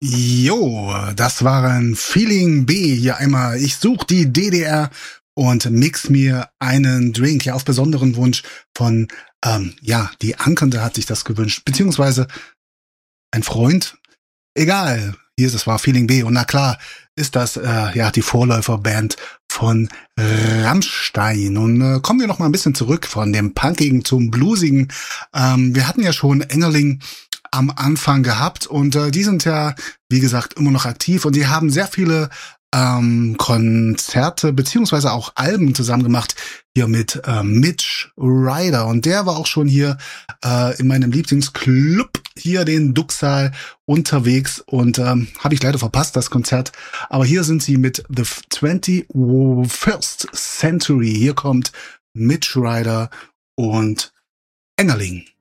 Jo, das waren Feeling B hier einmal. Ich suche die DDR und mix mir einen Drink. Ja, auf besonderen Wunsch von, die Ankernde hat sich das gewünscht. Beziehungsweise ein Freund. Egal. Hier ist es war Feeling B. Und na klar ist das, die Vorläuferband von Rammstein. Und kommen wir noch mal ein bisschen zurück von dem Punkigen zum Bluesigen. Wir hatten ja schon Engerling am Anfang gehabt und die sind ja, wie gesagt, immer noch aktiv und die haben sehr viele Konzerte beziehungsweise auch Alben zusammen gemacht hier mit Mitch Ryder und der war auch schon hier in meinem Lieblingsclub hier den Duxal unterwegs und habe ich leider verpasst das Konzert, aber hier sind sie mit The 21st Century. Hier kommt Mitch Ryder und Engerling.